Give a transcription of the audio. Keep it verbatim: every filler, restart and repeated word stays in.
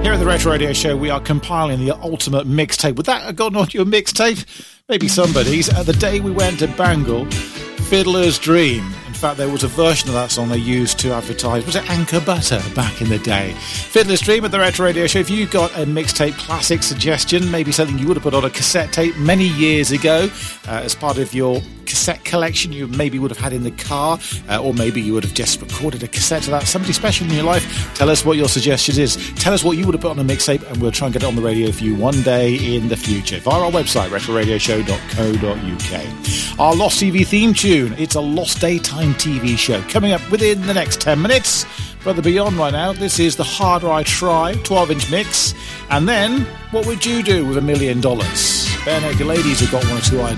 Here at the Retro Radio Show, we are compiling the ultimate mixtape. Would that have gone on your mixtape? Maybe somebody's. Uh, the day we went to Bangor, Fiddler's Dream. In fact, there was a version of that song they used to advertise. Was it Anchor Butter back in the day? Fiddler's Dream at the Retro Radio Show. If you got a mixtape classic suggestion, maybe something you would have put on a cassette tape many years ago uh, as part of your cassette collection you maybe would have had in the car, uh, or maybe you would have just recorded a cassette to that, somebody special in your life, tell us what your suggestion is. Tell us what you would have put on a mixtape and we'll try and get it on the radio for you one day in the future via our website, retro radio show dot co dot uk. Our Lost T V theme tune, it's a Lost Daytime T V show, coming up within the next ten minutes. Brother Beyond right now, this is The Harder I Try twelve inch mix, and then What Would You Do with a Million Dollars? Bare Naked Ladies have got one or two ideas.